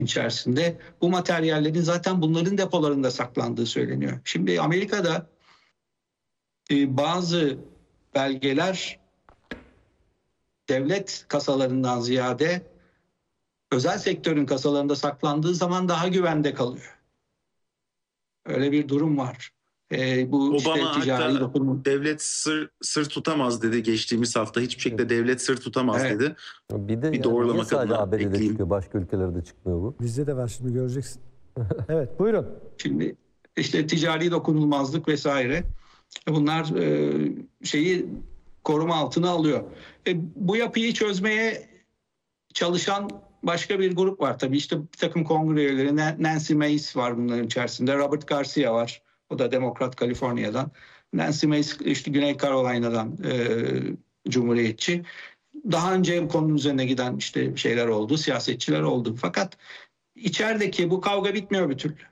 içerisinde bu materyallerin zaten bunların depolarında saklandığı söyleniyor. Şimdi Amerika'da bazı belgeler devlet kasalarından ziyade özel sektörün kasalarında saklandığı zaman daha güvende kalıyor. Öyle bir durum var. Bu Obama işte ticari hatta dokunma. devlet sır tutamaz dedi geçtiğimiz hafta. Hiçbir şekilde devlet sır tutamaz Evet. dedi. Bir de Bir yani doğrulamak niye sadece adına ABD'de ekleyeyim. çıkıyor, başka ülkelerde çıkmıyor bu? Bizde de var, şimdi göreceksin. Evet, buyurun. Şimdi işte ticari dokunulmazlık vesaire bunlar şeyi koruma altına alıyor. Bu yapıyı çözmeye çalışan başka bir grup var tabii. İşte bir takım kongre üyeleri, Nancy Mace var bunların içerisinde. Robert Garcia var. O da Demokrat Kaliforniya'dan. Nancy Mace işte Güney Carolina'dan Cumhuriyetçi. Daha önce konunun üzerine giden işte şeyler oldu, siyasetçiler oldu. Fakat içerideki bu kavga bitmiyor bir türlü.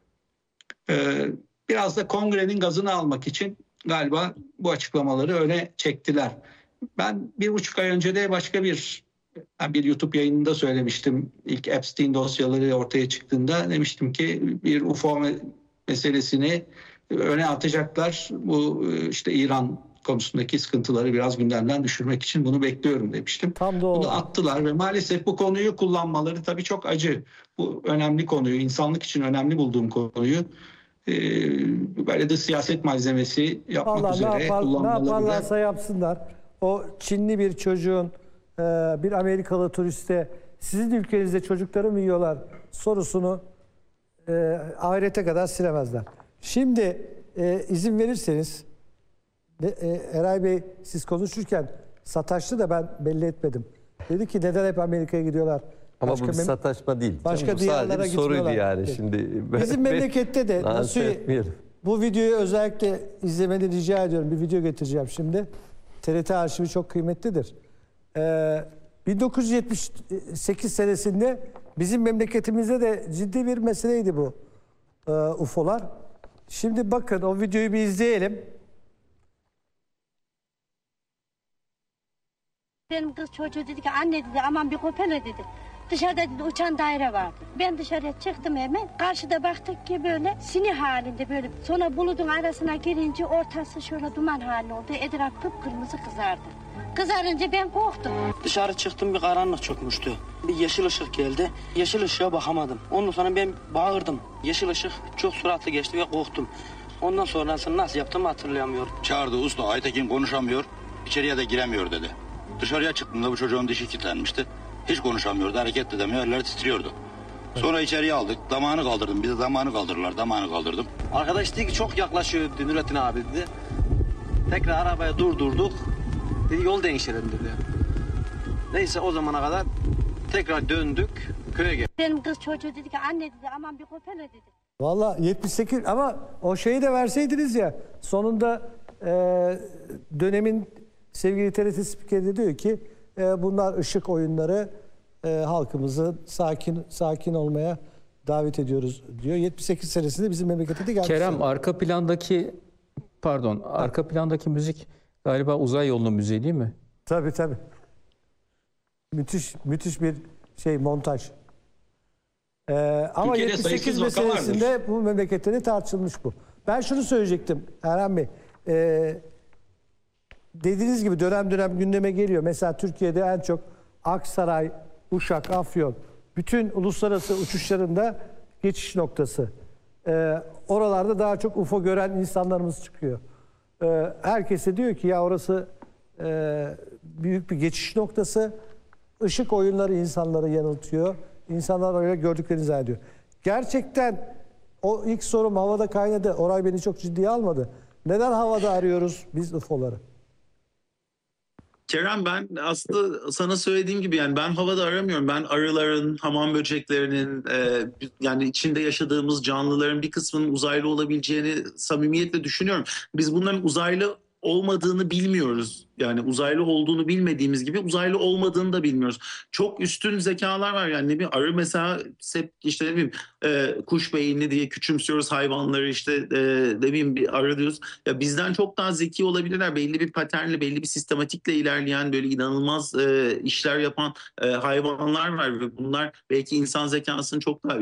Biraz da kongrenin gazını almak için galiba bu açıklamaları öne çektiler. Ben 1,5 ay önce de başka bir YouTube yayınında söylemiştim. İlk Epstein dosyaları ortaya çıktığında demiştim ki bir UFO meselesini öne atacaklar. Bu işte İran konusundaki sıkıntıları biraz gündemden düşürmek için bunu bekliyorum demiştim. Tam da o. Bunu attılar ve maalesef bu konuyu kullanmaları tabii çok acı. Bu önemli konuyu, insanlık için önemli bulduğum konuyu böyle de siyaset malzemesi yapmak Vallahi üzere ne kullanmaları yaparlarsa da... yapsınlar. O Çinli bir çocuğun bir Amerikalı turiste sizin ülkenizde çocukları mı yiyorlar sorusunu ahirete kadar silemezler. Şimdi izin verirseniz Eray Bey siz konuşurken sataştı da ben belli etmedim. Dedi ki neden hep Amerika'ya gidiyorlar? Ama bu bir sataşma değil. Başka bu diyarlara sadece bir soruydu gitmiyorlar. yani. Şimdi Bizim memlekette de nasıl bu videoyu özellikle izlemeni rica ediyorum. Bir video getireceğim şimdi. TRT arşivi çok kıymetlidir. 1978 senesinde bizim memleketimizde de ciddi bir meseleydi bu UFO'lar. Şimdi bakın o videoyu bir izleyelim. Benim kız çocuğu dedi ki anne dedi aman bir kopela dedi. Dışarıda dedi uçan daire vardı. Ben dışarıya çıktım hemen. Karşıda baktık ki böyle sini halinde böyle. Sonra bulutun arasına girince ortası şöyle duman halinde oldu. Etraf kıpkırmızı kızardı. Kızarınca ben korktum. Dışarı çıktım, bir karanlık çökmüştü. Bir yeşil ışık geldi. Yeşil ışığa bakamadım. Ondan sonra ben bağırdım. Yeşil ışık çok süratli geçti ve korktum. Ondan sonrasını nasıl yaptım hatırlayamıyorum. Çağırdı usta Aytekin konuşamıyor. İçeriye de giremiyor dedi. Dışarıya çıktığımda bu çocuğun dişi kilitlenmişti. Hiç konuşamıyordu, hareket edemiyor, elleri titriyordu. Sonra içeriye aldık, damağını kaldırdım. Bir de damağını kaldırırlar, damağını kaldırdım. Arkadaş dedi ki çok yaklaşıyor dedi, Nurettin abi dedi. Tekrar arabaya durdurduk. Dedi yol değiştirelim dedi. Neyse o zamana kadar tekrar döndük, köye geldik. Benim kız çocuğu dedi ki anne dedi aman bir kopela dedi. Vallahi 78 ama o şeyi de verseydiniz ya sonunda dönemin sevgili TRT spikeri diyor ki bunlar ışık oyunları, halkımızı sakin olmaya davet ediyoruz diyor. 78 senesinde bizim memlekete de gelmiş. Kerem arka plandaki müzik galiba uzay yolunun müziği değil mi? Tabii. Müthiş bir montaj. Ama Türkiye'de 78 sayısız vaka meselesinde bu memlekette de tartışılmış bu. Ben şunu söyleyecektim Erhan Bey. Dediğiniz gibi dönem dönem gündeme geliyor. Mesela Türkiye'de en çok Aksaray, Uşak, Afyon bütün uluslararası uçuşlarında geçiş noktası. Oralarda daha çok UFO gören insanlarımız çıkıyor. Herkese diyor ki ya orası büyük bir geçiş noktası. Işık oyunları insanları yanıltıyor. İnsanlar öyle gördüklerini zannediyor. Gerçekten o ilk sorum havada kaynadı. Oray beni çok ciddiye almadı. Neden havada arıyoruz biz UFO'ları? Kerem ben aslında sana söylediğim gibi yani ben havada aramıyorum. Ben arıların, hamam böceklerinin yani içinde yaşadığımız canlıların bir kısmının uzaylı olabileceğini samimiyetle düşünüyorum. Biz bunların uzaylı olmadığını bilmiyoruz. Yani uzaylı olduğunu bilmediğimiz gibi uzaylı olmadığını da bilmiyoruz. Çok üstün zekalar var yani ne bileyim arı mesela işte ne bileyim kuş beyinli diye küçümsüyoruz hayvanları işte ne bileyim bir arı diyoruz. Ya bizden çok daha zeki olabilirler. Belli bir paternle belli bir sistematikle ilerleyen böyle inanılmaz işler yapan hayvanlar var ve bunlar belki insan zekasının çok daha